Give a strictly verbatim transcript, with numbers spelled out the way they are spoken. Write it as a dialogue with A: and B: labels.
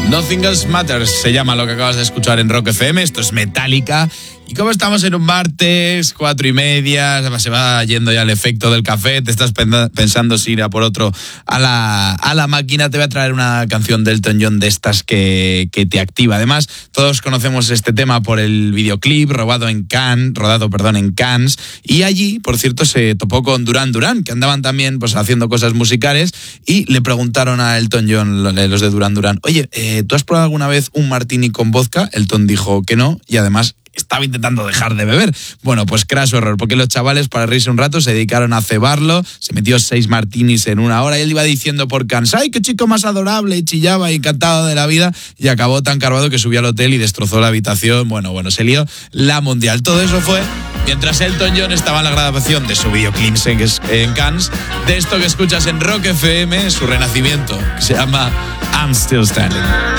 A: Nothing Else Matters se llama lo que acabas de escuchar en Rock F M. Esto es Metallica. Y como estamos en un martes, cuatro y media, se va yendo ya el efecto del café, te estás pensando si ir a por otro a la, a la máquina, te voy a traer una canción de Elton John de estas que, que te activa. Además, todos conocemos este tema por el videoclip robado en Cannes, rodado, perdón, en Cannes, y allí, por cierto, se topó con Duran Duran, que andaban también pues haciendo cosas musicales, y le preguntaron a Elton John, los de Duran Duran, oye, eh, ¿tú has probado alguna vez un martini con vodka? Elton dijo que no, y además estaba intentando dejar de beber. Bueno, pues craso error, porque los chavales, para reírse un rato, se dedicaron a cebarlo, se metió seis martinis en una hora y él iba diciendo por Cannes, ¡ay, qué chico más adorable! Y chillaba y encantado de la vida, y acabó tan cargado que subió al hotel y destrozó la habitación. Bueno, bueno, se lió la mundial. Todo eso fue mientras Elton John estaba en la grabación de su videoclip en Cannes, de esto que escuchas en Rock F M, su renacimiento, que se llama I'm Still Standing.